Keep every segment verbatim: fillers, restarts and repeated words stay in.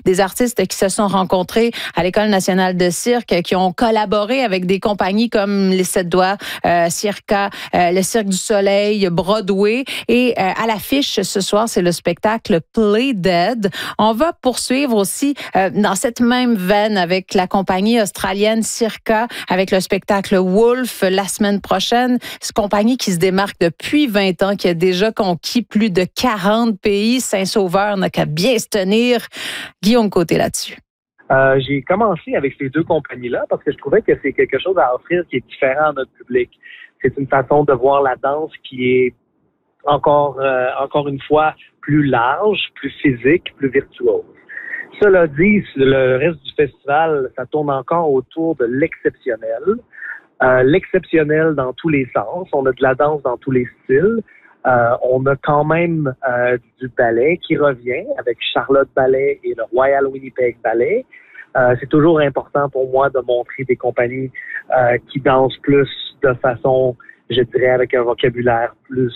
des artistes qui se sont rencontrés à l'École nationale de cirque, qui ont collaboré avec des compagnies comme les Sept Doigts, euh, Circa, euh, le Cirque du Soleil, Broadway. Et euh, à l'affiche ce soir, c'est le spectacle Play Dead. On va poursuivre aussi euh, dans cette même veine avec la compagnie australienne Circa, avec le spectacle Wolf la semaine prochaine. C'est une compagnie qui se démarque depuis vingt ans, qui a déjà conquis plus de quarante pays. Saint-Sauveur n'a qu'à bien se tenir. Guillaume Côté là-dessus. Euh, j'ai commencé avec ces deux compagnies-là parce que je trouvais que c'est quelque chose à offrir qui est différent à notre public. C'est une façon de voir la danse qui est encore, euh, encore une fois, plus large, plus physique, plus virtuose. Cela dit, le reste du festival, ça tourne encore autour de l'exceptionnel. Euh, l'exceptionnel dans tous les sens. On a de la danse dans tous les styles. Euh, on a quand même euh, du ballet qui revient avec Charlotte Ballet et le Royal Winnipeg Ballet. Euh, c'est toujours important pour moi de montrer des compagnies euh, qui dansent plus de façon, je dirais, avec un vocabulaire plus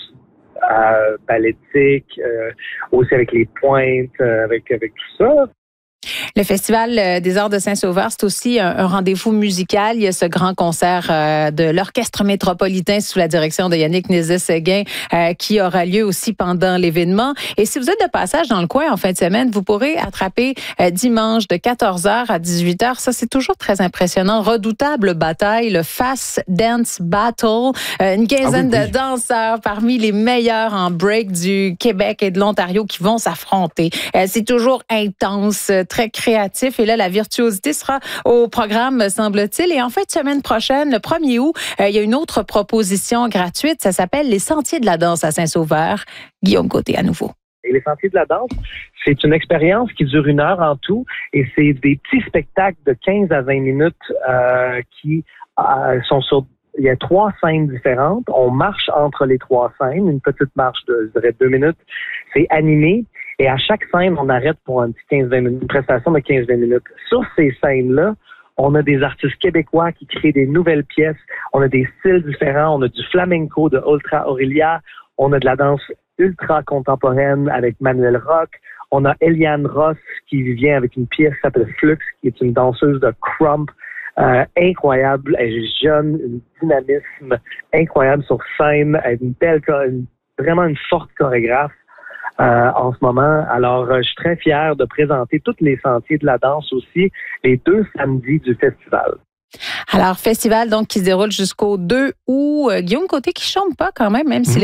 euh, balletique, euh, aussi avec les pointes, euh, avec avec tout ça. Le Festival des Arts de Saint-Sauveur, c'est aussi un, un rendez-vous musical. Il y a ce grand concert euh, de l'Orchestre métropolitain sous la direction de Yannick Nézet-Séguin euh, qui aura lieu aussi pendant l'événement. Et si vous êtes de passage dans le coin en fin de semaine, vous pourrez attraper euh, dimanche de quatorze heures à dix-huit heures. Ça, c'est toujours très impressionnant. Redoutable bataille, le Fast Dance Battle. Euh, une quinzaine ah oui, oui. de danseurs parmi les meilleurs en break du Québec et de l'Ontario qui vont s'affronter. Euh, c'est toujours intense, très créatif. Et là, la virtuosité sera au programme, semble-t-il. Et en fin de semaine prochaine, le premier août, euh, il y a une autre proposition gratuite. Ça s'appelle les Sentiers de la danse à Saint-Sauveur. Guillaume Côté à nouveau. Et les Sentiers de la danse, c'est une expérience qui dure une heure en tout. Et c'est des petits spectacles de quinze à vingt minutes euh, qui euh, sont sur... Il y a trois scènes différentes. On marche entre les trois scènes. Une petite marche de, je dirais, deux minutes. C'est animé. Et à chaque scène, on arrête pour un petit quinze à vingt minutes, une prestation de quinze à vingt minutes. Sur ces scènes-là, on a des artistes québécois qui créent des nouvelles pièces. On a des styles différents. On a du flamenco de Ultra Aurelia. On a de la danse ultra contemporaine avec Manuel Rock. On a Eliane Ross qui vient avec une pièce qui s'appelle Flux, qui est une danseuse de crump. Euh, incroyable. Elle est jeune, un dynamisme incroyable sur scène. Elle est une belle, une, vraiment une forte chorégraphe. Euh, en ce moment. Alors, euh, je suis très fier de présenter tous les sentiers de la danse aussi, les deux samedis du festival. Alors, festival donc qui se déroule jusqu'au deux août. Euh, Guillaume Côté qui chante pas quand même, même s'il